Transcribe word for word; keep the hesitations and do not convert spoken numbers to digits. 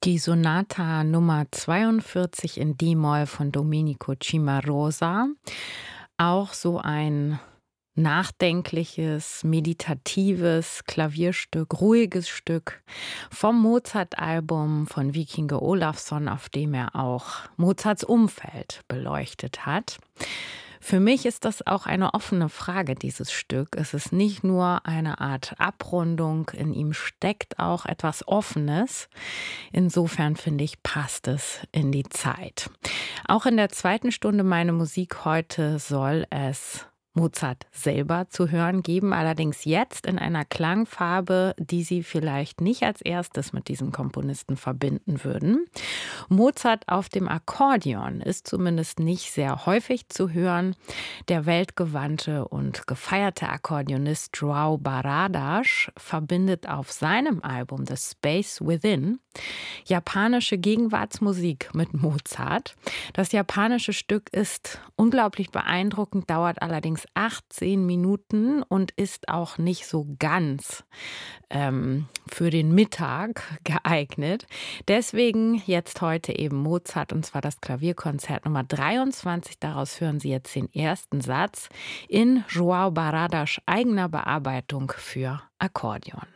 Die Sonata Nummer zweiundvierzig in D-Moll von Domenico Cimarosa. Auch so ein nachdenkliches, meditatives Klavierstück, ruhiges Stück vom Mozart-Album von Víkingur Ólafsson, auf dem er auch Mozarts Umfeld beleuchtet hat. Für mich ist das auch eine offene Frage, dieses Stück. Es ist nicht nur eine Art Abrundung, in ihm steckt auch etwas Offenes. Insofern finde ich, passt es in die Zeit. Auch in der zweiten Stunde Meine Musik heute soll es Mozart selber zu hören geben, allerdings jetzt in einer Klangfarbe, die Sie vielleicht nicht als erstes mit diesem Komponisten verbinden würden. Mozart auf dem Akkordeon ist zumindest nicht sehr häufig zu hören. Der weltgewandte und gefeierte Akkordeonist João Baradas verbindet auf seinem Album The Space Within japanische Gegenwartsmusik mit Mozart. Das japanische Stück ist unglaublich beeindruckend, dauert allerdings achtzehn Minuten und ist auch nicht so ganz ähm, für den Mittag geeignet. Deswegen jetzt heute eben Mozart, und zwar das Klavierkonzert Nummer dreiundzwanzig. Daraus hören Sie jetzt den ersten Satz in João Baradas eigener Bearbeitung für Akkordeon.